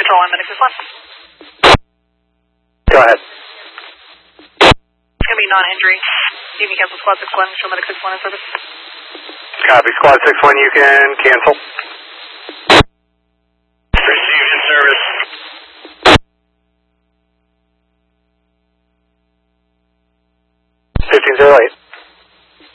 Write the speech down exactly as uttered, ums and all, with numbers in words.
Control one, Medic six one. Go ahead. It's going to be non-injury. You can cancel Squad six one, show Medic six one in service. Copy. Squad six one, you can cancel. Received in service. fifteen zero eight.